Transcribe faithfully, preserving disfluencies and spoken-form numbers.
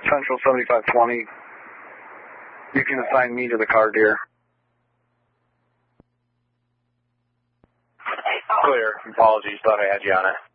Central seventy-five twenty. You can assign me to the car, dear. Clear. Apologies. Thought I had you on it.